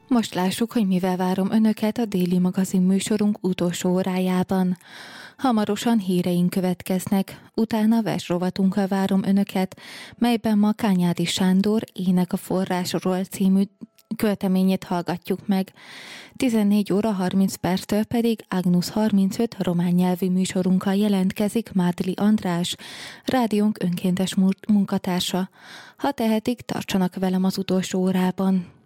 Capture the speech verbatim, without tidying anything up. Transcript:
Most lássuk, hogy mivel várom önöket a déli magazin műsorunk utolsó órájában. Hamarosan híreink következnek, utána versrovatunkkal várom önöket, melyben ma Kányádi Sándor Ének a forrásról című költeményét hallgatjuk meg. tizennégy óra harminc perctől pedig Agnus harmincöt román nyelvű műsorunkkal jelentkezik Mádli András, rádiónk önkéntes munkatársa. Ha tehetik, tartsanak velem az utolsó órában.